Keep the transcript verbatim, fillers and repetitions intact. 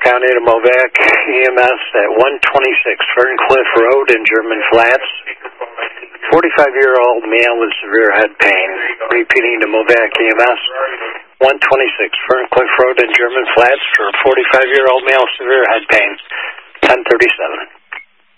County to Movac E M S at one twenty-six Ferncliff Road in German Flats. forty-five-year-old male with severe head pain. Repeating to Movac E M S, one twenty-six Ferncliff Road in German Flats for forty-five-year-old male with severe head pain, ten thirty-seven.